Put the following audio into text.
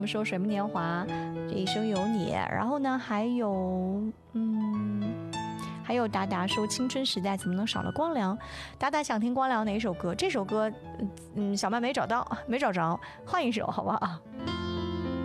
们说水木年华，这一生有你。然后呢，还有达达说青春时代怎么能少了光良？达达想听光良哪一首歌？这首歌，小曼没找着，换一首好不好？